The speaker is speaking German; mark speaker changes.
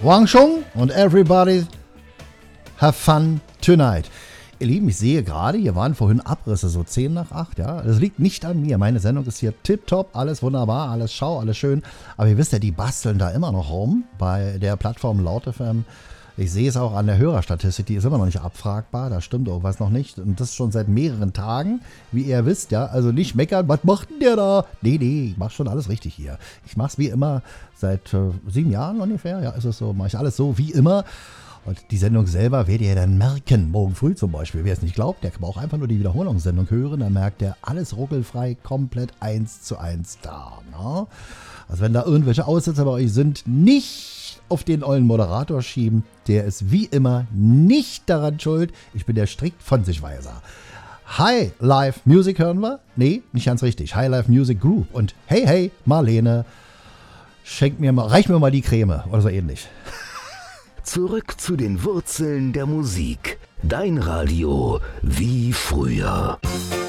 Speaker 1: Wang Chung und everybody have fun tonight. Ihr Lieben, ich sehe gerade, hier waren vorhin Abrisse, so 10 nach 8, ja. Das liegt nicht an mir. Meine Sendung ist hier tipptopp, alles wunderbar, alles schau, alles schön. Aber ihr wisst ja, die basteln da immer noch rum bei der Plattform Laut FM. Ich sehe es auch an der Hörerstatistik, die ist immer noch nicht abfragbar, da stimmt irgendwas noch nicht. Und das schon seit mehreren Tagen, wie ihr wisst, ja. Also nicht meckern, was macht denn der da? Nee, ich mach schon alles richtig hier. Ich mach's wie immer seit 7 Jahren ungefähr, ja, ist es so, mache ich alles so wie immer. Und die Sendung selber werdet ihr dann merken, morgen früh zum Beispiel. Wer es nicht glaubt, der kann auch einfach nur die Wiederholungssendung hören. Dann merkt er, alles ruckelfrei, komplett 1:1 da. Ne? Also wenn da irgendwelche Aussetzer bei euch sind, nicht auf den ollen Moderator schieben. Der ist wie immer nicht daran schuld. Ich bin der strikt von sich Weiser. High Life Music hören wir? Nee, nicht ganz richtig. High Life Music Group. Und hey, Marlene, reich mir mal die Creme oder so ähnlich.
Speaker 2: Zurück zu den Wurzeln der Musik. Dein Radio wie früher.